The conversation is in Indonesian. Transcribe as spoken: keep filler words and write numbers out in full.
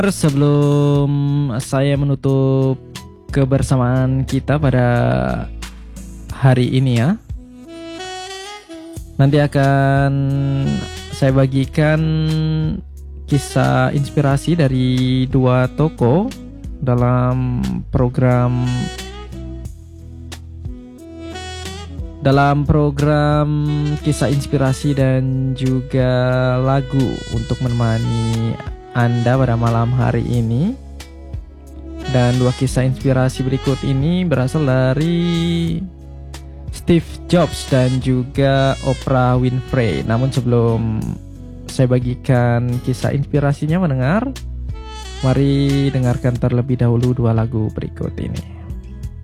Sebelum saya menutup kebersamaan kita pada hari ini ya, nanti akan saya bagikan kisah inspirasi dari dua tokoh dalam program dalam program kisah inspirasi dan juga lagu untuk menemani Anda pada malam hari ini. Dan dua kisah inspirasi berikut ini berasal dari Steve Jobs dan juga Oprah Winfrey. Namun sebelum saya bagikan kisah inspirasinya mendengar, mari dengarkan terlebih dahulu dua lagu berikut ini.